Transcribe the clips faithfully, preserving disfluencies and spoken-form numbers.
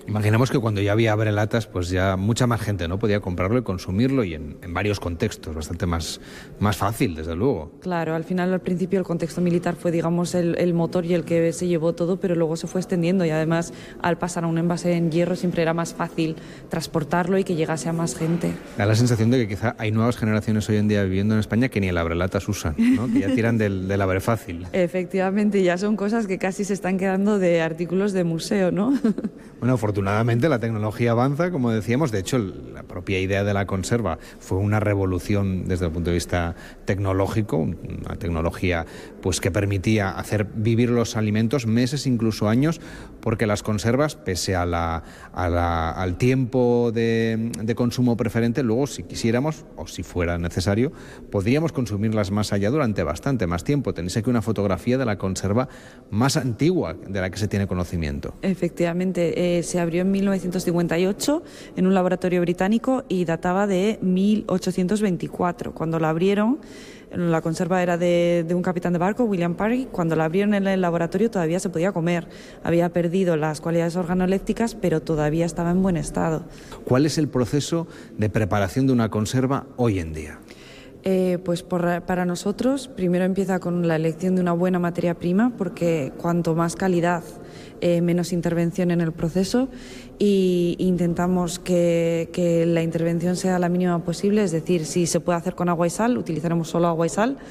Imaginamos que cuando ya había abrelatas, pues ya mucha más gente no podía comprarlo y consumirlo, y en, en varios contextos, bastante más, más fácil, desde luego. Claro, al final, al principio, el contexto militar fue, digamos, el, el motor y el que se llevó todo, pero luego se fue extendiendo, y además, al pasar a un envase en hierro, siempre era más fácil transportarlo y que llegase a más gente. Da la sensación de que quizá hay nuevas generaciones hoy en día viviendo en España que ni el abrelatas usan, ¿no? Que ya tiran del, del abre fácil. Efectivamente, ya son cosas que casi se están quedando de artículos de museo, ¿no? Bueno, afortunadamente la tecnología avanza, como decíamos. De hecho, la propia idea de la conserva fue una revolución desde el punto de vista tecnológico, una tecnología pues que permitía hacer vivir los alimentos meses, incluso años, porque las conservas, pese a la, a la, al tiempo de, de consumo preferente, luego, si quisiéramos o si fuera necesario, podríamos consumirlas más allá durante bastante más tiempo. Tenéis aquí una fotografía de la conserva más antigua de la que se tiene conocimiento. Efectivamente, eh, se abrió en mil novecientos cincuenta y ocho en un laboratorio británico y databa de mil ochocientos veinticuatro. Cuando la abrieron, la conserva era de, de un capitán de barco, William Parry. Cuando la abrieron en el laboratorio todavía se podía comer. Había perdido las cualidades organolépticas, pero todavía estaba en buen estado. ¿Cuál es el proceso de preparación de una conserva hoy en día? Eh, pues por, para nosotros, primero empieza con la elección de una buena materia prima, porque cuanto más calidad, eh, menos intervención en el proceso, y intentamos que, que la intervención sea la mínima posible, es decir, si se puede hacer con agua y sal, utilizaremos solo agua y sal.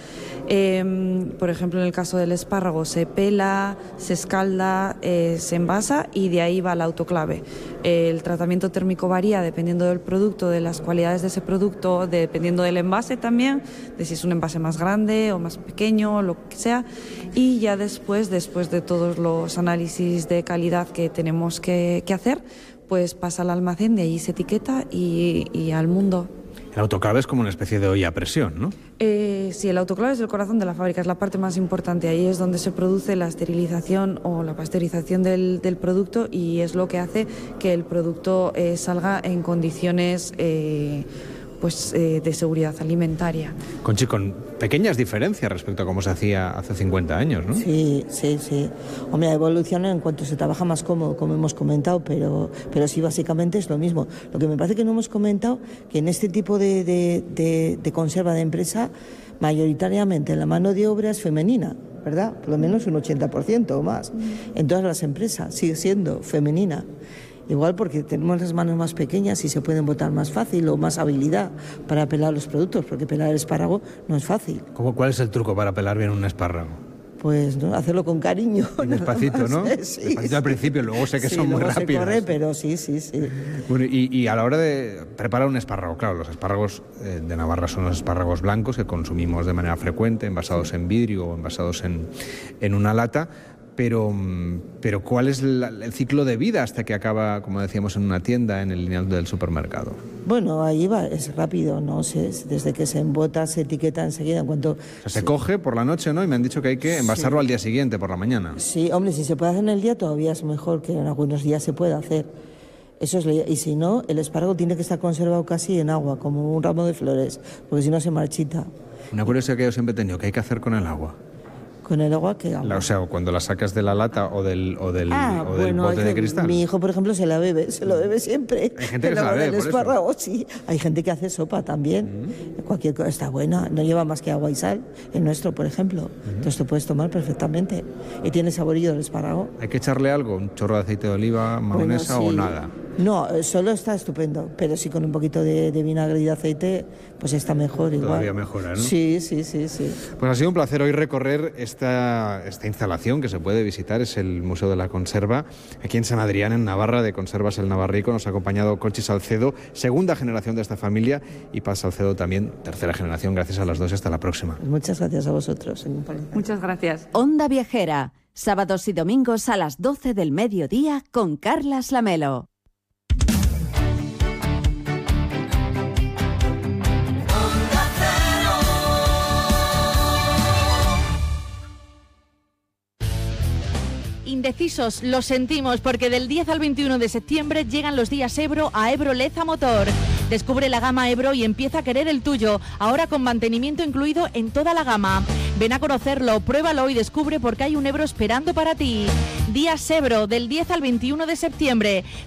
Eh, por ejemplo, en el caso del espárrago, se pela, se escalda, eh, se envasa y de ahí va al autoclave. Eh, el tratamiento térmico varía dependiendo del producto, de las cualidades de ese producto, dependiendo del envase también, de si es un envase más grande o más pequeño, lo que sea. Y ya después, después de todos los análisis de calidad que tenemos que, que hacer, pues pasa al almacén, de allí se etiqueta y, y al mundo. El autoclave es como una especie de olla a presión, ¿no? Eh, sí, el autoclave es el corazón de la fábrica, es la parte más importante. Ahí es donde se produce la esterilización o la pasteurización del, del producto, y es lo que hace que el producto eh, salga en condiciones eh, pues, eh, de seguridad alimentaria. Conchi, con pequeñas diferencias respecto a cómo se hacía hace cincuenta años, ¿no? Sí, sí, sí. Hombre, evoluciona en cuanto se trabaja más cómodo, como hemos comentado, pero, pero sí, básicamente es lo mismo. Lo que me parece que no hemos comentado, que en este tipo de, de, de, de conserva de empresa, mayoritariamente la mano de obra es femenina, ¿verdad? Por lo menos un ochenta por ciento o más. En todas las empresas sigue siendo femenina. Igual porque tenemos las manos más pequeñas y se pueden botar más fácil, o más habilidad para pelar los productos, porque pelar el espárrago no es fácil. ¿Cómo, ¿Cuál es el truco para pelar bien un espárrago? Pues ¿no? hacerlo con cariño. Y despacito, ¿no? Sí, despacito sí. Al principio, luego sé que sí, son muy luego rápidos. Se corre, pero sí, sí, sí. Bueno, y, y a la hora de preparar un espárrago, claro, los espárragos eh, de Navarra son los espárragos blancos que consumimos de manera frecuente, envasados en vidrio o envasados en, en una lata. Pero, pero ¿cuál es la, el ciclo de vida hasta que acaba, como decíamos, en una tienda, en el lineal del supermercado? Bueno, ahí va, es rápido, ¿no? Se, desde que se embota, se etiqueta enseguida. En cuanto o sea, se sí. coge por la noche, ¿no? Y me han dicho que hay que envasarlo sí. al día siguiente, por la mañana. Sí, hombre, si se puede hacer en el día todavía es mejor, que en algunos días se puede hacer. Eso es, y si no, el espárrago tiene que estar conservado casi en agua, como un ramo de flores, porque si no se marchita. Una curiosidad que yo siempre he tenido, ¿qué hay que hacer con el agua? ¿Con el agua qué agua? La, o sea, cuando la sacas de la lata o del, o del, ah, o del bueno, bote de cristal. Mi hijo, por ejemplo, se la bebe, se lo bebe siempre. Hay gente que se la bebe, por espárrago, eso. Sí. Hay gente que hace sopa también. Mm. Cualquier cosa está buena, no lleva más que agua y sal. El nuestro, por ejemplo. Mm. Entonces te puedes tomar perfectamente. Y tiene saborillo el espárrago. ¿Hay que echarle algo? ¿Un chorro de aceite de oliva, mayonesa bueno, sí. o nada? No, solo está estupendo, pero sí con un poquito de, de vinagre y de aceite, pues está mejor igual. Todavía mejora, ¿no? Sí, sí, sí, sí. Pues ha sido un placer hoy recorrer esta, esta instalación que se puede visitar, es el Museo de la Conserva, aquí en San Adrián, en Navarra, de Conservas El Navarrico. Nos ha acompañado Conchi Salcedo, segunda generación de esta familia, y Paz Salcedo también, tercera generación. Gracias a las dos y hasta la próxima. Muchas gracias a vosotros. Muchas gracias. Onda Viajera, sábados y domingos a las doce del mediodía con Carlas Lamelo. Indecisos, lo sentimos, porque del diez al veintiuno de septiembre llegan los días Ebro a Ebro Leza Motor. Descubre la gama Ebro y empieza a querer el tuyo, ahora con mantenimiento incluido en toda la gama. Ven a conocerlo, pruébalo y descubre por qué hay un Ebro esperando para ti. Días Ebro, del diez al veintiuno de septiembre.